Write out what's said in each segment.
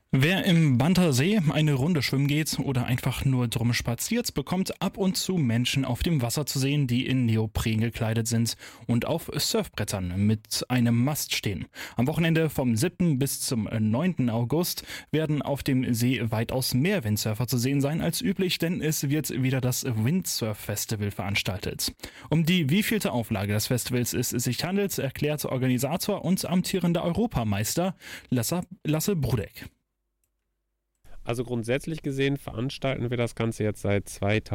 Wer im Bantersee eine Runde schwimmen geht oder einfach nur drum spaziert, bekommt ab und zu Menschen auf dem Wasser zu sehen, die in Neopren gekleidet sind und auf Surfbrettern mit einem Mast stehen. Am Wochenende vom 7. bis zum 9. August werden auf dem See weitaus mehr Windsurfer zu sehen sein als üblich, denn es wird wieder das Windsurf Festival veranstaltet. Um die wievielte Auflage des Festivals es sich handelt, erklärt Organisator und amtierender Europameister Lasse Brudek. Also grundsätzlich gesehen veranstalten wir das Ganze jetzt seit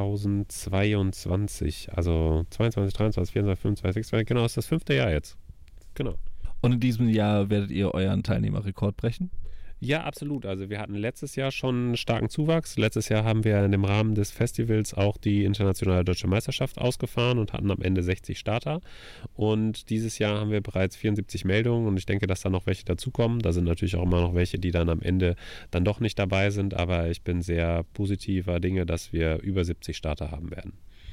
2022. Also 22, 23, 24, 25, 26, genau, ist das 5. Jahr jetzt. Genau. Und in diesem Jahr werdet ihr euren Teilnehmerrekord brechen? Ja, absolut. Also wir hatten letztes Jahr schon einen starken Zuwachs. Letztes Jahr haben wir in dem Rahmen des Festivals auch die internationale deutsche Meisterschaft ausgefahren und hatten am Ende 60 Starter. Und dieses Jahr haben wir bereits 74 Meldungen und ich denke, dass da noch welche dazukommen. Da sind natürlich auch immer noch welche, die dann am Ende dann doch nicht dabei sind. Aber ich bin sehr positiver Dinge, dass wir über 70 Starter haben werden.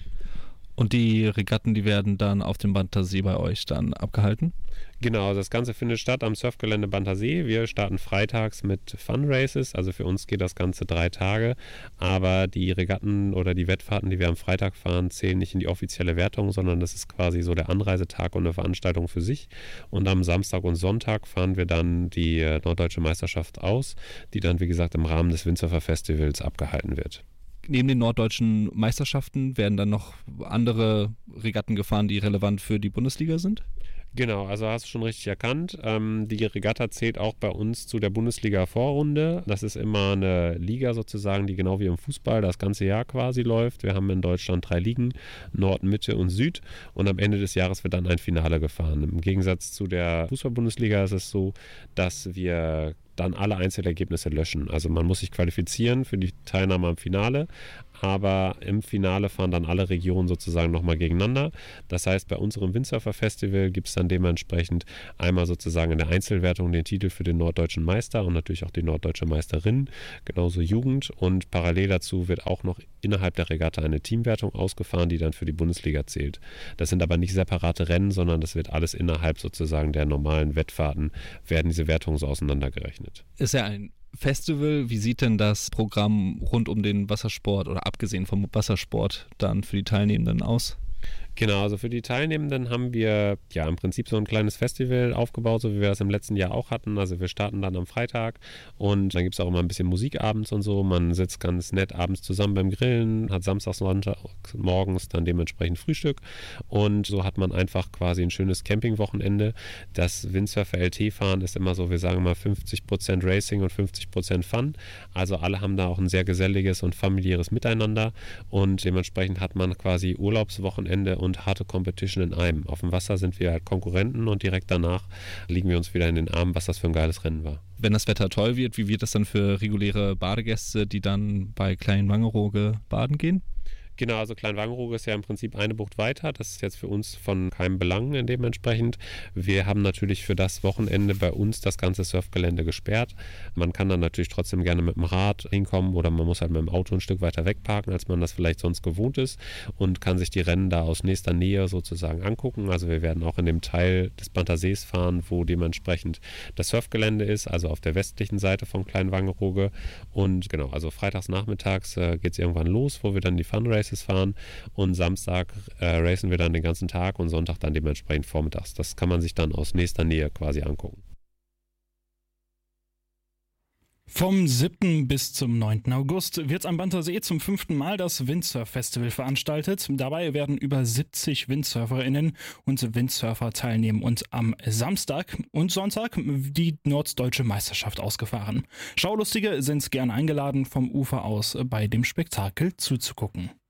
Und die Regatten, die werden dann auf dem Bantersee bei euch dann abgehalten? Genau, das Ganze findet statt am Surfgelände Bantersee. Wir starten freitags mit Fun Races, also für uns geht das Ganze 3 Tage, aber die Regatten oder die Wettfahrten, die wir am Freitag fahren, zählen nicht in die offizielle Wertung, sondern das ist quasi so der Anreisetag und eine Veranstaltung für sich. Und am Samstag und Sonntag fahren wir dann die Norddeutsche Meisterschaft aus, die dann, wie gesagt, im Rahmen des Windsurfer Festivals abgehalten wird. Neben den norddeutschen Meisterschaften werden dann noch andere Regatten gefahren, die relevant für die Bundesliga sind? Genau, also hast du schon richtig erkannt. Die Regatta zählt auch bei uns zu der Bundesliga-Vorrunde. Das ist immer eine Liga sozusagen, die genau wie im Fußball das ganze Jahr quasi läuft. Wir haben in Deutschland 3 Ligen, Nord, Mitte und Süd. Und am Ende des Jahres wird dann ein Finale gefahren. Im Gegensatz zu der Fußball-Bundesliga ist es so, dass wir dann alle Einzelergebnisse löschen. Also man muss sich qualifizieren für die Teilnahme am Finale, aber im Finale fahren dann alle Regionen sozusagen nochmal gegeneinander. Das heißt, bei unserem Windsurfer Festival gibt es dann dementsprechend einmal sozusagen in der Einzelwertung den Titel für den norddeutschen Meister und natürlich auch die norddeutsche Meisterin, genauso Jugend, und parallel dazu wird auch noch innerhalb der Regatta eine Teamwertung ausgefahren, die dann für die Bundesliga zählt. Das sind aber nicht separate Rennen, sondern das wird alles innerhalb sozusagen der normalen Wettfahrten, werden diese Wertungen so auseinandergerechnet. Ist ja ein Festival. Wie sieht denn das Programm rund um den Wassersport oder abgesehen vom Wassersport dann für die Teilnehmenden aus? Genau, also für die Teilnehmenden haben wir ja im Prinzip so ein kleines Festival aufgebaut, so wie wir das im letzten Jahr auch hatten. Also wir starten dann am Freitag und dann gibt es auch immer ein bisschen Musik abends und so. Man sitzt ganz nett abends zusammen beim Grillen, hat samstags, sonntags, morgens dann dementsprechend Frühstück und so hat man einfach quasi ein schönes Campingwochenende. Das Windsurfer LT-Fahren ist immer so, wir sagen mal 50% Racing und 50% Fun. Also alle haben da auch ein sehr geselliges und familiäres Miteinander und dementsprechend hat man quasi Urlaubswochenende und harte Competition in einem. Auf dem Wasser sind wir halt Konkurrenten und direkt danach liegen wir uns wieder in den Armen, was das für ein geiles Rennen war. Wenn das Wetter toll wird, wie wird das dann für reguläre Badegäste, die dann bei Klein Wangerooge baden gehen? Genau, also Kleinwangerooge ist ja im Prinzip eine Bucht weiter. Das ist jetzt für uns von keinem Belang dementsprechend. Wir haben natürlich für das Wochenende bei uns das ganze Surfgelände gesperrt. Man kann dann natürlich trotzdem gerne mit dem Rad hinkommen oder man muss halt mit dem Auto ein Stück weiter wegparken, als man das vielleicht sonst gewohnt ist und kann sich die Rennen da aus nächster Nähe sozusagen angucken. Also wir werden auch in dem Teil des Bantersees fahren, wo dementsprechend das Surfgelände ist, also auf der westlichen Seite von Kleinwangerooge. Und genau, also freitags nachmittags geht es irgendwann los, wo wir dann die Fun Races fahren und Samstag racen wir dann den ganzen Tag und Sonntag dann dementsprechend vormittags. Das kann man sich dann aus nächster Nähe quasi angucken. Vom 7. bis zum 9. August wird am Bantersee zum 5. Mal das Windsurf-Festival veranstaltet. Dabei werden über 70 WindsurferInnen und Windsurfer teilnehmen und am Samstag und Sonntag die norddeutsche Meisterschaft ausgefahren. Schaulustige sind gern eingeladen, vom Ufer aus bei dem Spektakel zuzugucken.